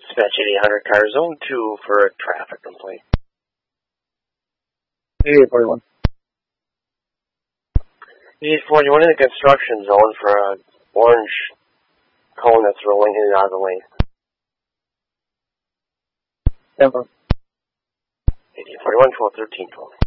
Dispatch 8800 car zone 2 for a traffic complaint. 8841. 8841 in the construction zone for an orange cone that's rolling in and out of the lane. 10-4. 8841, 1213, 12.